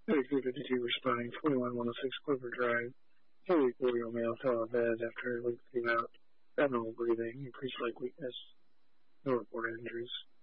3352 responding, 21106 Clifford Drive. 40-year-old male fell out of bed after a leak came out. Abnormal breathing, increased leg weakness. No reported injuries.